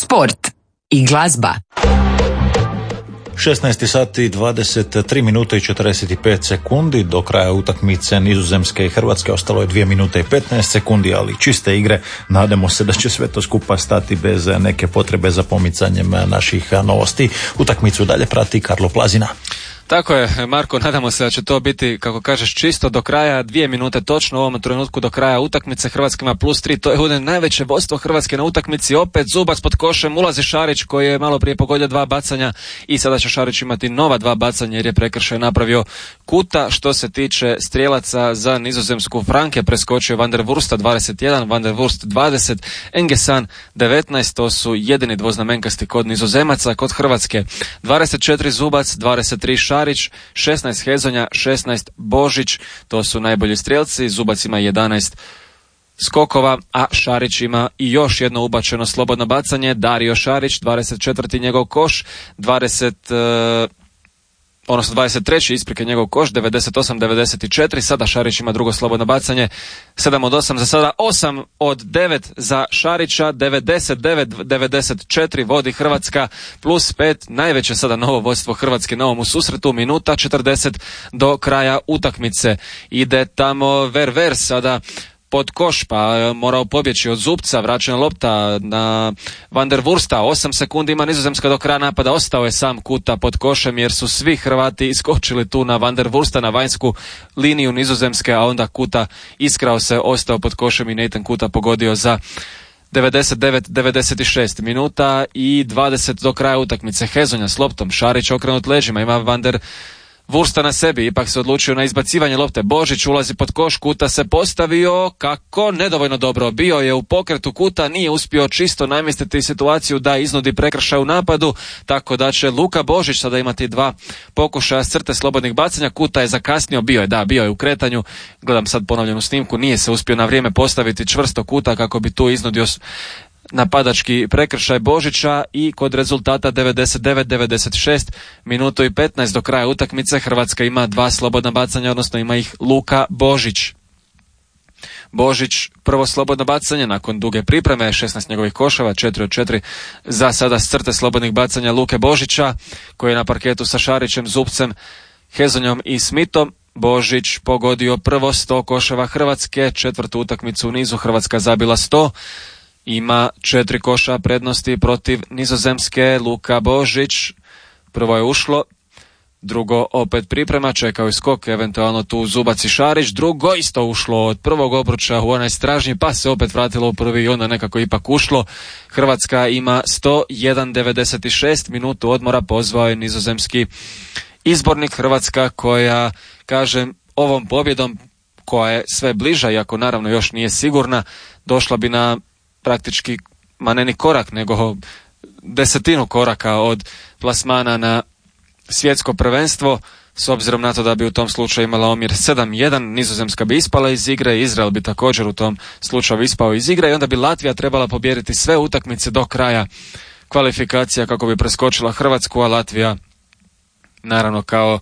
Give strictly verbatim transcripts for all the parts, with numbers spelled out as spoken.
sport i glazba. šesnaest sati dvadeset tri minute i četrdeset pet sekundi do kraja utakmice Nizozemske i Hrvatske ostalo je dvije minute i petnaest sekundi, ali čiste igre. Nadamo se da će sve to skupa stati bez neke potrebe za pomicanjem naših novosti. Utakmicu dalje prati Karlo Plazina. Tako je, Marko, nadamo se da će to biti, kako kažeš, čisto do kraja, dvije minute točno u ovom trenutku do kraja utakmice. Hrvatska ima plus tri, to je ujedno najveće vodstvo Hrvatske na utakmici. Opet Zubac pod košem, ulazi Šarić koji je malo prije pogodio dva bacanja i sada će Šarić imati nova dva bacanja jer je prekršaj napravio Kuta. Što se tiče strijelaca za Nizozemsku, Franke preskočio Van der Wursta dvadeset jedan, Van der Wurst dvadeset, Engesan devetnaest, to su jedini dvoznamenkasti kod Nizozemaca. Kod Hrvatske dvadeset četiri Zubac, dvadeset tri Šarić, šesnaest Hezonja, šesnaest Božić, to su najbolji strijelci. Zubac ima jedanaest skokova, a Šarić ima i još jedno ubačeno slobodno bacanje. Dario Šarić, dvadeset četvrti njegov koš, dvadeset odnosno dvadeset treći isprike njegov koš, devedeset osam devedeset četiri, sada Šarić ima drugo slobodno bacanje, sedam od osam za sada, osam od devet za Šarića, devedeset devet devedeset četiri vodi Hrvatska, plus pet, najveće sada novo vodstvo Hrvatske na ovom susretu, minuta četrdeset do kraja utakmice. Ide tamo Verver sada pod koš, pa morao pobjeći od Zubca, vraćena lopta na Van der Wursta, osam sekundi ima Nizozemska do kraja napada, ostao je sam Kuta pod košem jer su svi Hrvati iskočili tu na Van der Wursta, na vanjsku liniju Nizozemske, a onda Kuta iskrao se, ostao pod košem i Nathan Kuta pogodio za devedeset devet devedeset šest minuta i dvadeset do kraja utakmice. Hezonja s loptom, Šarić okrenut leđima, ima Van der Wursta na sebi, ipak se odlučio na izbacivanje lopte. Božić ulazi pod koš, Kuta se postavio, kako nedovoljno dobro, bio je u pokretu, Kuta nije uspio čisto namjestiti situaciju da iznudi prekršaj u napadu, tako da će Luka Božić sada imati dva pokušaja s crte slobodnih bacanja. Kuta je zakasnio, bio je, da, bio je u kretanju, gledam sad ponovljenu snimku, nije se uspio na vrijeme postaviti čvrsto Kuta kako bi tu iznudio napadački prekršaj Božića i kod rezultata devedeset devet devedeset šest, minuto i petnaest do kraja utakmice, Hrvatska ima dva slobodna bacanja, odnosno ima ih Luka Božić. Božić prvo slobodno bacanje nakon duge pripreme, šesnaest njegovih koševa, četiri od četiri za sada s crte slobodnih bacanja Luke Božića, koji je na parketu sa Šarićem, Zubcem, Hezonjom i Smithom. Božić pogodio prvo sto koševa Hrvatske, četvrtu utakmicu u nizu, Hrvatska zabila sto. Ima četiri koša prednosti protiv Nizozemske. Luka Božić, prvo je ušlo, drugo opet priprema, čekao je skok, eventualno tu Zubac i Šarić, drugo isto ušlo od prvog obruča u onaj stražnji, pa se opet vratilo u prvi i onda nekako ipak ušlo. Hrvatska ima sto jedan devedeset šest, minutu odmora pozvao je nizozemski izbornik. Hrvatska koja, kažem, ovom pobjedom koja je sve bliža, iako naravno još nije sigurna, došla bi na praktički, ma ne ni korak, nego desetinu koraka od plasmana na svjetsko prvenstvo, s obzirom na to da bi u tom slučaju imala omjer sedam jedan, Nizozemska bi ispala iz igre, Izrael bi također u tom slučaju ispao iz igre i onda bi Latvija trebala pobijediti sve utakmice do kraja kvalifikacija kako bi preskočila Hrvatsku, a Latvija naravno kao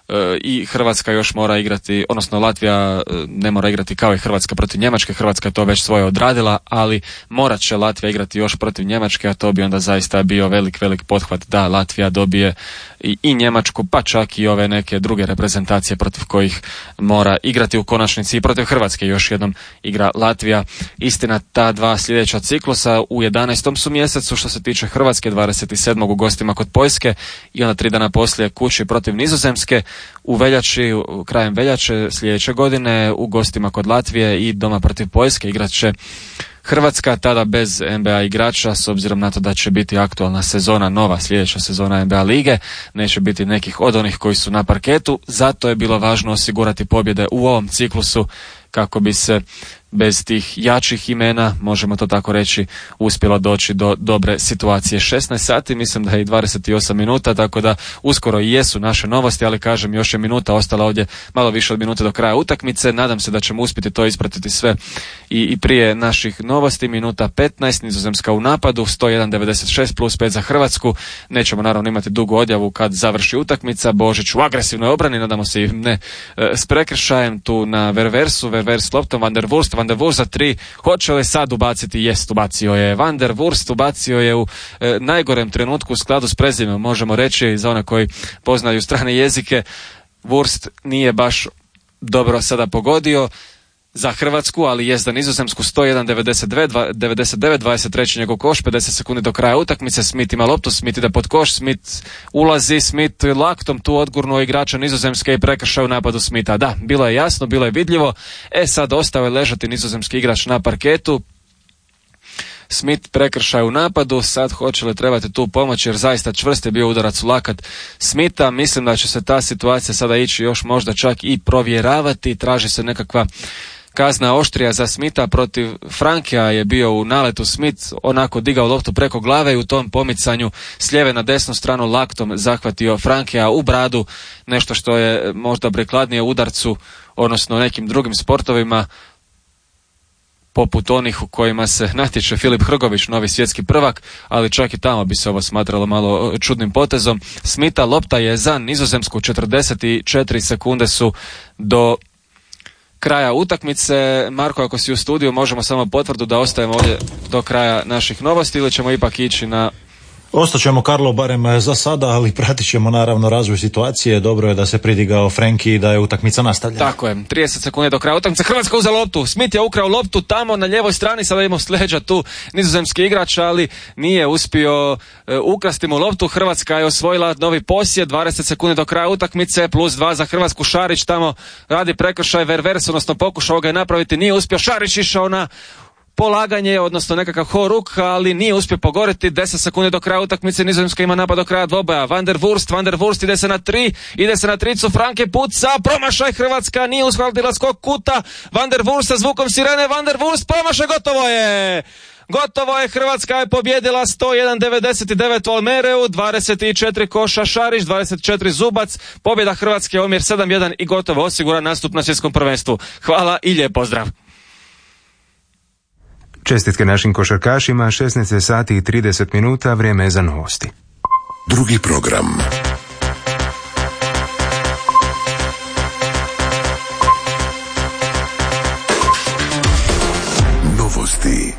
i Hrvatska još mora igrati, odnosno Latvija ne mora igrati kao i Hrvatska protiv Njemačke, Hrvatska je to već svoje odradila, ali morat će Latvija igrati još protiv Njemačke, a to bi onda zaista bio velik, velik pothvat da Latvija dobije i, i Njemačku, pa čak i ove neke druge reprezentacije protiv kojih mora igrati u konačnici i protiv Hrvatske još jednom igra Latvija. Istina, ta dva sljedeća ciklusa u jedanaestom su mjesecu što se tiče Hrvatske, dvadeset sedmog u gostima kod Poljske i onda tri dana poslije kući protiv Nizozemske. U veljači, krajem veljače sljedeće godine u gostima kod Latvije i doma protiv Poljske igrat će Hrvatska, tada bez N B A igrača, s obzirom na to da će biti aktualna sezona, nova sljedeća sezona N B A lige, neće biti nekih od onih koji su na parketu, zato je bilo važno osigurati pobjede u ovom ciklusu kako bi se bez tih jačih imena, možemo to tako reći, uspjelo doći do dobre situacije. šesnaest sati, mislim da je i dvadeset osam minuta, tako da uskoro i jesu naše novosti, ali kažem, još je minuta ostala ovdje, malo više od minute do kraja utakmice. Nadam se da ćemo uspjeti to ispratiti sve i, i prije naših novosti. Minuta petnaest, Nizozemska u napadu, sto jedan devedeset šest plus pet za Hrvatsku. Nećemo naravno imati dugu odjavu kad završi utakmica. Božić u agresivnoj obrani, nadamo se i ne s prekršajem tu na Verversu, Ververs s loptom, Van der Wurst, Van der Wurst za tri. Hoće li sad ubaciti? Jest, ubacio je. Van der Wurst ubacio je u e, najgorem trenutku u skladu s prezimenom, možemo reći, za one koji poznaju strane jezike. Wurst nije baš dobro sada pogodio za Hrvatsku, ali jest za Nizozemsku. Sto jedan devedeset devet, dvadeset tri njegov koš, pedeset sekundi do kraja utakmice. Smith ima loptu, Smith ide pod koš, Smith ulazi, Smith laktom tu odgurnuo igrača Nizozemske i prekršaj u napadu Smitha. Da, bilo je jasno, bilo je vidljivo. E sad ostao je ležati nizozemski igrač na parketu. Smith prekršaj u napadu, sad hoće li trebati tu pomoć jer zaista čvrst je bio udarac u lakat Smitha. Mislim da će se ta situacija sada ići još možda čak i provjeravati, traži se nekakva kazna oštrija za Smitha. Protiv Frankija je bio u naletu Smith, onako digao loptu preko glave i u tom pomicanju s lijeve na desnu stranu laktom zahvatio Frankija u bradu, nešto što je možda prikladnije udarcu, odnosno nekim drugim sportovima poput onih u kojima se natječe Filip Hrgović, novi svjetski prvak, ali čak i tamo bi se ovo smatralo malo čudnim potezom Smitha. Lopta je za Nizozemsku, četrdeset četiri sekunde su do kraja utakmice. Marko, ako si u studiju, možemo samo potvrdu da ostajemo ovdje do kraja naših novosti ili ćemo ipak ići na... Ostaćemo, Karlo, barem za sada, ali pratit ćemo naravno razvoj situacije. Dobro je da se pridigao Frenki i da je utakmica nastavljena. Tako je, trideset sekundi do kraja utakmice. Hrvatska uzela loptu, Smith je ukrao loptu tamo na lijevoj strani, sada imamo s leđa tu nizozemski igrač, ali nije uspio e, ukrasti mu loptu. Hrvatska je osvojila novi posjed, dvadeset sekundi do kraja utakmice, plus dva za Hrvatsku. Šarić tamo radi prekršaj, Ververs, odnosno pokušao ga je napraviti, nije uspio. Šarić išao na polaganje, odnosno nekakav horuk, ali nije uspio pogoriti. deset sekundi do kraja utakmice, Nizozemska ima napad do kraja dvoboja. Van der Wurst, Van der Wurst ide se na tri, ide se na tricu, Franke puca, promašaj, Hrvatska nije uskladila skok kuta, Van der Wurst sa zvukom sirene, Van der Wurst, promašaj, gotovo je! Gotovo je, Hrvatska je pobjedila sto jedan devedeset devet u Almereu, dvadeset četiri koša Šarić, dvadeset četiri Zubac, pobjeda Hrvatske, omjer sedam jedan i gotovo osiguran nastup na svjetskom prvenstvu. Hvala i lijep pozdrav! Čestitke našim košarkašima, šesnaest sati i trideset minuta, vrijeme je za novosti. Drugi program. Novosti.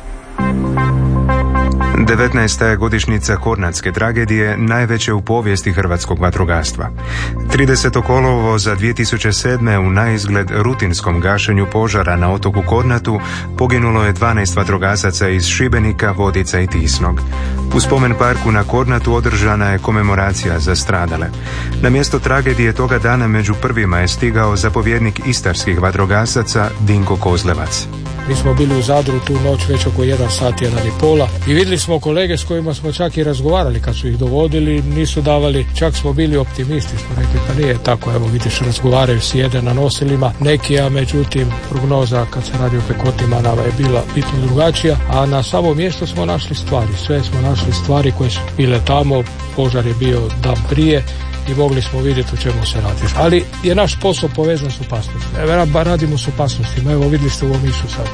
devetnaesta je godišnjica Kornatske tragedije, najveće u povijesti hrvatskog vatrogastva. tridesetog kolovoza dvije tisuće sedme u naizgled rutinskom gašenju požara na otoku Kornatu poginulo je dvanaest vatrogasaca iz Šibenika, Vodica i Tisnog. U spomen parku na Kornatu održana je komemoracija za stradale. Na mjesto tragedije toga dana među prvima je stigao zapovjednik istarskih vatrogasaca Dinko Kozlevac. Mi smo bili u Zadru tu noć već oko jedan sat, jedan i pola i vidjeli smo kolege s kojima smo čak i razgovarali kad su ih dovodili, nisu davali, čak smo bili optimisti, smo rekli pa nije tako, evo vidiš, razgovaraju, sjede na nosilima neki, a međutim prognoza kad se radi o pekotima nama je bila bitno drugačija, a na samom mjestu smo našli stvari, sve smo našli stvari koje su bile tamo, požar je bio dan prije i mogli smo vidjeti o čemu se radi. Ali je naš posao povezan s opasnostima. Evo, radimo s opasnostima. Evo, vidjeli ste u omisu sad.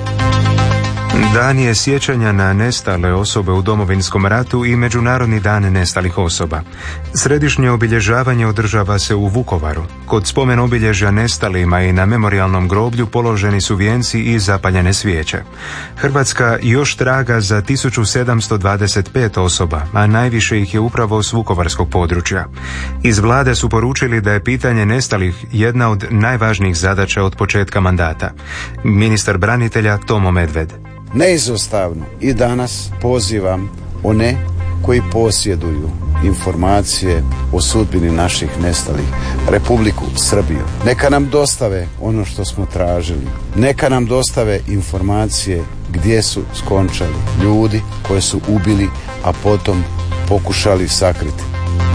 Dan je sjećanja na nestale osobe u Domovinskom ratu i Međunarodni dan nestalih osoba. Središnje obilježavanje održava se u Vukovaru. Kod spomen obilježja nestalima i na memorijalnom groblju položeni su vijenci i zapaljene svijeće. Hrvatska još traga za tisuću sedamsto dvadeset pet osoba, a najviše ih je upravo s vukovarskog područja. Iz vlade su poručili da je pitanje nestalih jedna od najvažnijih zadaća od početka mandata. Ministar branitelja Tomo Medved. Neizostavno i danas pozivam one koji posjeduju informacije o sudbini naših nestalih, Republiku Srbiju. Neka nam dostave ono što smo tražili. Neka nam dostave informacije gdje su skončali ljudi koje su ubili, a potom pokušali sakriti.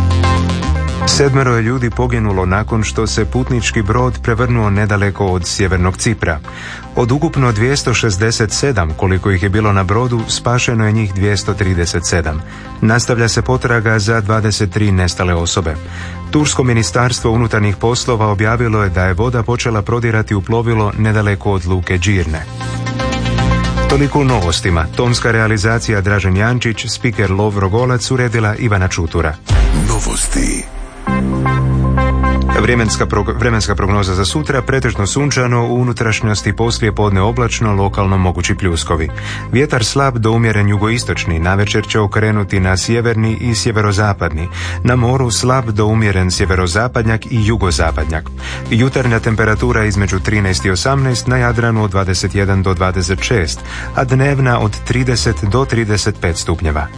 Sedmero je ljudi poginulo nakon što se putnički brod prevrnuo nedaleko od sjevernog Cipra. Od ukupno dvjesto šezdeset sedam koliko ih je bilo na brodu, spašeno je njih dvjesto trideset sedam. Nastavlja se potraga za dvadeset tri nestale osobe. Tursko ministarstvo unutarnjih poslova objavilo je da je voda počela prodirati u plovilo nedaleko od luke Džirne. Toliko u novostima. Tonska realizacija Dražen Jančić, spiker Lovro Golac, uredila Ivana Čutura. Novosti. Vremenska, prog- vremenska prognoza za sutra, pretežno sunčano, u unutrašnjosti poslije podne oblačno, lokalno mogući pljuskovi. Vjetar slab do umjeren jugoistočni, navečer će okrenuti na sjeverni i sjeverozapadni. Na moru slab do umjeren sjeverozapadnjak i jugozapadnjak. Jutarnja temperatura između trinaest i osamnaest, na Jadranu od dvadeset jedan do dvadeset šest, a dnevna od trideset do trideset pet stupnjeva.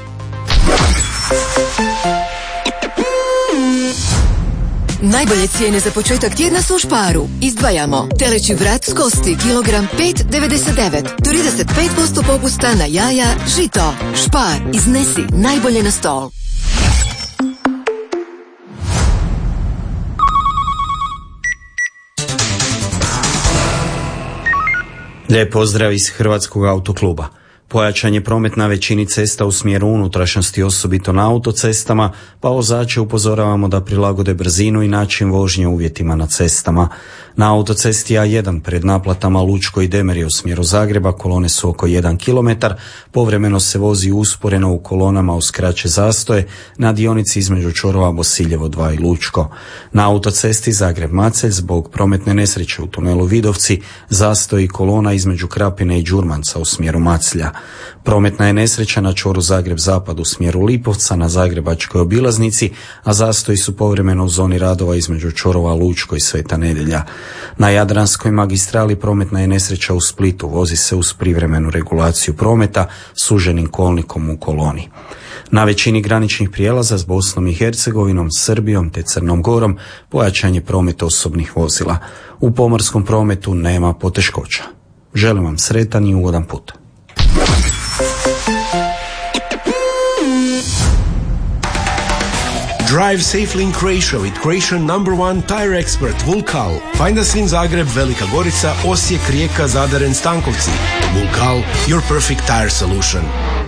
Najbolje cijene za početak tjedna su u Sparu. Izdvajamo teleći vrat s kosti, kilogram pet devedeset devet, trideset pet posto popusta na jaja, žito. Spar, iznesi najbolje na stol. Lijep pozdrav iz Hrvatskog autokluba. Pojačan je promet na većini cesta u smjeru unutrašnjosti, osobito na autocestama, pa vozače upozoravamo da prilagode brzinu i način vožnje uvjetima na cestama. Na autocesti A jedan pred naplatama Lučko i Demerje u smjeru Zagreba kolone su oko jedan kilometar, povremeno se vozi usporeno u kolonama uz kraće zastoje na dionici između čvorova Bosiljevo dva i Lučko. Na autocesti Zagreb-Macelj zbog prometne nesreće u tunelu Vidovci zastoji kolona između Krapine i Đurmanca u smjeru Maclja. Prometna je nesreća na čvoru Zagreb-Zapad u smjeru Lipovca na Zagrebačkoj obilaznici, a zastoji su povremeno u zoni radova između čvorova Lučko i Sveta Nedjelja. Na Jadranskoj magistrali prometna je nesreća u Splitu, vozi se uz privremenu regulaciju prometa suženim kolnikom u koloni. Na većini graničnih prijelaza s Bosnom i Hercegovinom, Srbijom te Crnom Gorom pojačan je promet osobnih vozila. U pomorskom prometu nema poteškoća. Želim vam sretan i ugodan put. Drive safely in Croatia with Croatian number one tire expert Vulkal. Find us in Zagreb, Velika Gorica, Osijek, Rijeka, Zadar and Stankovci. Vulkal, your perfect tire solution.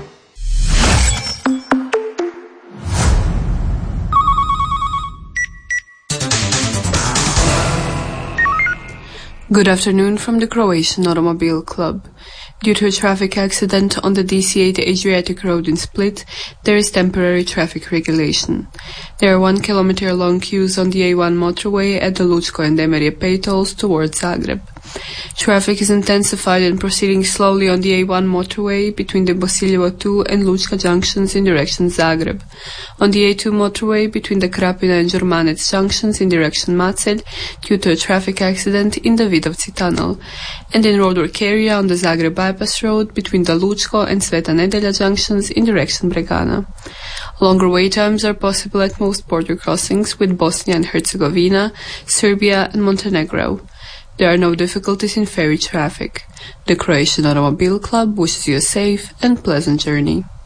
Good afternoon from the Croatian Automobile Club. Due to a traffic accident on the D C eight Adriatic Road in Split, there is temporary traffic regulation. There are one kilometer long queues on the A one motorway at the Lučko and Demerje pay tolls towards Zagreb. Traffic is intensified and proceeding slowly on the A one motorway between the Bosiljevo two and Lučka junctions in direction Zagreb. On the A two motorway between the Krapina and Đurmanec junctions in direction Macelj due to a traffic accident in the Vidovci tunnel. And in roadwork area on the Zagreb bypass road between the Lučko and Sveta Nedjelja junctions in direction Bregana. Longer wait times are possible at most border crossings with Bosnia and Herzegovina, Serbia and Montenegro. There are no difficulties in ferry traffic. The Croatian Automobile Club wishes you a safe and pleasant journey.